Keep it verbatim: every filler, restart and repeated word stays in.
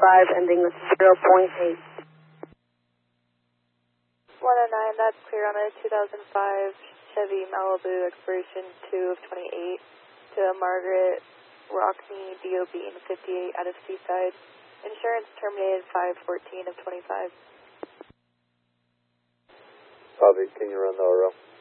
five, ending with zero point eight. one oh nine, that's clear on a two thousand five Chevy Malibu, expiration two of twenty-eight, to Margaret Rockney, D O B fifty-eight out of Seaside. Insurance terminated five fourteen of twenty-five. Copy, can you run the O R L?